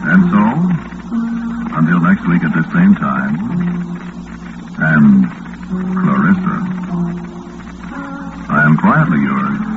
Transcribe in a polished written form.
And so, until next week at this same time, and Clarissa, I am quietly yours,